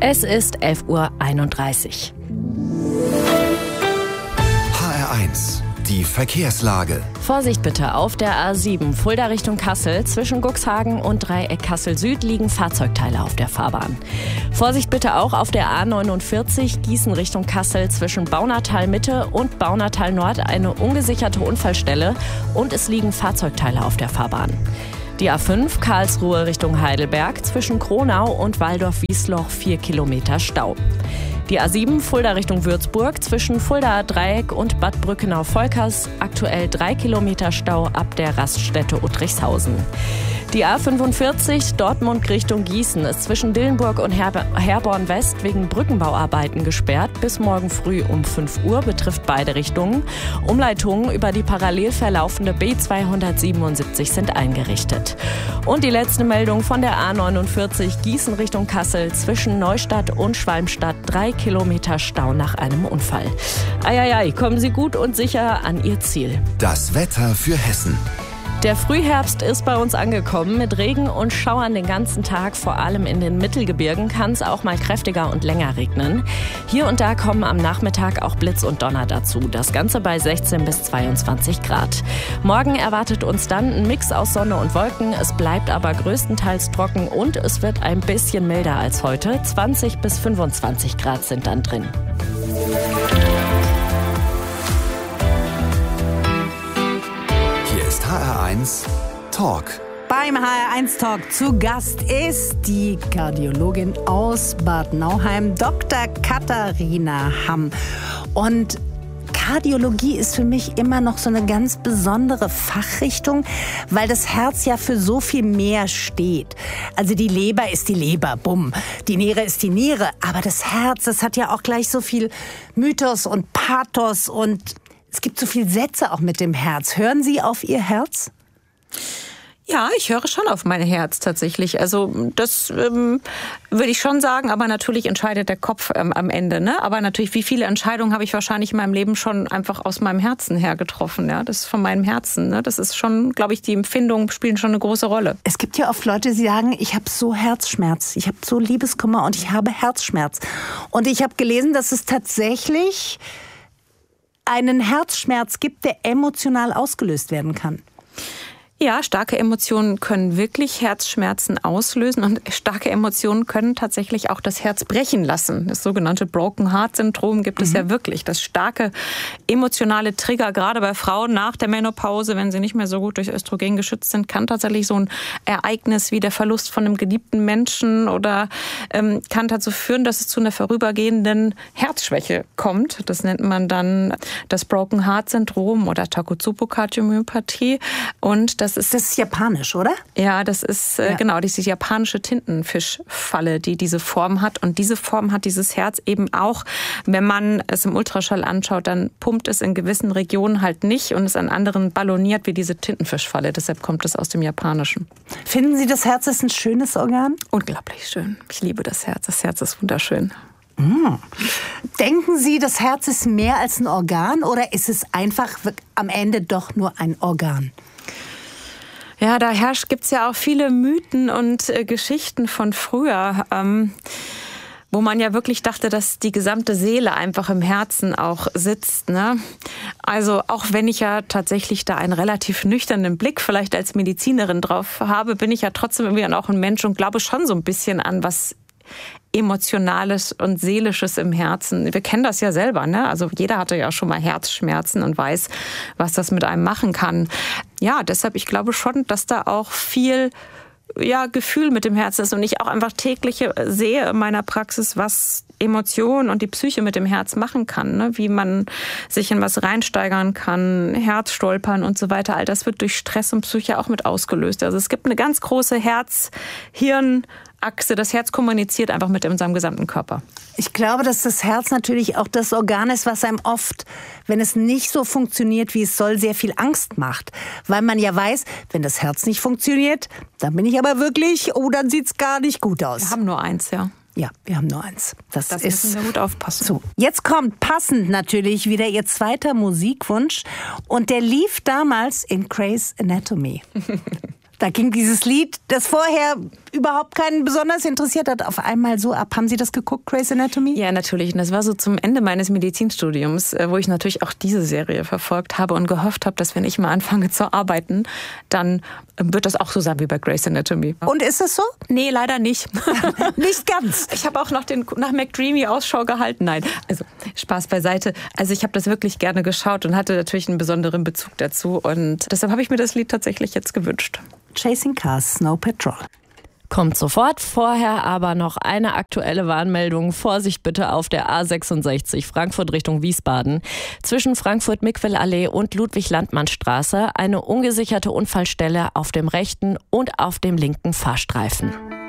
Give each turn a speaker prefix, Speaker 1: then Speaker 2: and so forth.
Speaker 1: Es ist 11:31 Uhr.
Speaker 2: HR1, die Verkehrslage.
Speaker 1: Vorsicht bitte, auf der A7 Fulda Richtung Kassel. Zwischen Guxhagen und Dreieck Kassel Süd liegen Fahrzeugteile auf der Fahrbahn. Vorsicht bitte auch auf der A49 Gießen Richtung Kassel. Zwischen Baunatal Mitte und Baunatal Nord eine ungesicherte Unfallstelle und es liegen Fahrzeugteile auf der Fahrbahn. Die A5 Karlsruhe Richtung Heidelberg. Zwischen Kronau und Waldorf-Wiesloch 4 Kilometer Stau. Die A7 Fulda Richtung Würzburg, zwischen Fulda Dreieck und Bad Brückenau-Volkers aktuell 3 Kilometer Stau ab der Raststätte Uttrichshausen. Die A45 Dortmund Richtung Gießen ist zwischen Dillenburg und Herborn West wegen Brückenbauarbeiten gesperrt. Bis morgen früh um 5 Uhr betrifft beide Richtungen. Umleitungen über die parallel verlaufende B277 sind eingerichtet. Und die letzte Meldung von der A49 Gießen Richtung Kassel zwischen Neustadt und Schwalmstadt 3 Kilometer Stau nach einem Unfall. Eieiei, kommen Sie gut und sicher an Ihr Ziel.
Speaker 2: Das Wetter für Hessen.
Speaker 1: Der Frühherbst ist bei uns angekommen. Mit Regen und Schauern den ganzen Tag, vor allem in den Mittelgebirgen, kann es auch mal kräftiger und länger regnen. Hier und da kommen am Nachmittag auch Blitz und Donner dazu. Das Ganze bei 16 bis 22 Grad. Morgen erwartet uns dann ein Mix aus Sonne und Wolken. Es bleibt aber größtenteils trocken und es wird ein bisschen milder als heute. 20 bis 25 Grad sind dann drin.
Speaker 2: HR1 Talk.
Speaker 3: Beim HR1 Talk zu Gast ist die Kardiologin aus Bad Nauheim, Dr. Katharina Hamm. Und Kardiologie ist für mich immer noch so eine ganz besondere Fachrichtung, weil das Herz ja für so viel mehr steht. Also die Leber ist die Leber, bumm. Die Niere ist die Niere. Aber das Herz, das hat ja auch gleich so viel Mythos und Pathos und es gibt so viele Sätze auch mit dem Herz. Hören Sie auf Ihr Herz?
Speaker 4: Ja, ich höre schon auf mein Herz tatsächlich. Also das würde ich schon sagen, aber natürlich entscheidet der Kopf am Ende. Ne? Aber natürlich, wie viele Entscheidungen habe ich wahrscheinlich in meinem Leben schon einfach aus meinem Herzen her getroffen. Ja? Das ist von meinem Herzen. Ne? Das ist schon, glaube ich, die Empfindungen spielen schon eine große Rolle.
Speaker 3: Es gibt ja oft Leute, die sagen, ich habe so Herzschmerz, ich habe so Liebeskummer und ich habe Herzschmerz. Und ich habe gelesen, dass es tatsächlich einen Herzschmerz gibt, der emotional ausgelöst werden kann.
Speaker 4: Ja, starke Emotionen können wirklich Herzschmerzen auslösen und starke Emotionen können tatsächlich auch das Herz brechen lassen. Das sogenannte Broken Heart Syndrom gibt es ja wirklich. Das starke emotionale Trigger, gerade bei Frauen nach der Menopause, wenn sie nicht mehr so gut durch Östrogen geschützt sind, kann tatsächlich so ein Ereignis wie der Verlust von einem geliebten Menschen oder kann dazu führen, dass es zu einer vorübergehenden Herzschwäche kommt. Das nennt man dann das Broken Heart Syndrom oder Takotsubo-Kardiomyopathie. Und das ist
Speaker 3: japanisch, oder?
Speaker 4: Ja, das ist genau diese japanische Tintenfischfalle, die diese Form hat. Und diese Form hat dieses Herz eben auch. Wenn man es im Ultraschall anschaut, dann pumpt es in gewissen Regionen halt nicht und ist an anderen balloniert wie diese Tintenfischfalle. Deshalb kommt es aus dem Japanischen.
Speaker 3: Finden Sie, das Herz ist ein schönes Organ?
Speaker 4: Unglaublich schön. Ich liebe das Herz. Das Herz ist wunderschön.
Speaker 3: Denken Sie, das Herz ist mehr als ein Organ oder ist es einfach am Ende doch nur ein Organ?
Speaker 4: Ja, da gibt's ja auch viele Mythen und Geschichten von früher, wo man ja wirklich dachte, dass die gesamte Seele einfach im Herzen auch sitzt. Ne? Also auch wenn ich ja tatsächlich da einen relativ nüchternen Blick vielleicht als Medizinerin drauf habe, bin ich ja trotzdem irgendwie auch ein Mensch und glaube schon so ein bisschen an was Emotionales und Seelisches im Herzen. Wir kennen das ja selber, ne? Also jeder hatte ja schon mal Herzschmerzen und weiß, was das mit einem machen kann. Ja, deshalb, ich glaube schon, dass da auch viel Gefühl mit dem Herzen ist und ich auch einfach täglich sehe in meiner Praxis, was Emotionen und die Psyche mit dem Herz machen kann, ne? Wie man sich in was reinsteigern kann, Herzstolpern und so weiter. All das wird durch Stress und Psyche auch mit ausgelöst. Also es gibt eine ganz große Herz-Hirn-Achse. Das Herz kommuniziert einfach mit unserem gesamten Körper.
Speaker 3: Ich glaube, dass das Herz natürlich auch das Organ ist, was einem oft, wenn es nicht so funktioniert, wie es soll, sehr viel Angst macht. Weil man ja weiß, wenn das Herz nicht funktioniert, dann bin ich aber wirklich, dann sieht's gar nicht gut aus.
Speaker 4: Wir haben nur eins, ja.
Speaker 3: Ja, wir haben nur eins. Das
Speaker 4: müssen wir gut aufpassen.
Speaker 3: So, jetzt kommt passend natürlich wieder Ihr zweiter Musikwunsch. Und der lief damals in Grey's Anatomy. Da ging dieses Lied, das vorher überhaupt keinen besonders interessiert hat, auf einmal so ab. Haben Sie das geguckt, Grey's Anatomy?
Speaker 4: Ja, natürlich. Und das war so zum Ende meines Medizinstudiums, wo ich natürlich auch diese Serie verfolgt habe und gehofft habe, dass wenn ich mal anfange zu arbeiten, dann wird das auch so sein wie bei Grey's Anatomy.
Speaker 3: Und ist es so?
Speaker 4: Nee, leider nicht.
Speaker 3: Nicht ganz.
Speaker 4: Ich habe auch nach McDreamy Ausschau gehalten. Nein, also Spaß beiseite. Also ich habe das wirklich gerne geschaut und hatte natürlich einen besonderen Bezug dazu. Und deshalb habe ich mir das Lied tatsächlich jetzt gewünscht.
Speaker 3: Chasing Cars, Snow Patrol.
Speaker 1: Kommt sofort, vorher aber noch eine aktuelle Warnmeldung. Vorsicht bitte auf der A66 Frankfurt Richtung Wiesbaden. Zwischen Frankfurt-Miquel-Allee und Ludwig-Landmann-Straße eine ungesicherte Unfallstelle auf dem rechten und auf dem linken Fahrstreifen.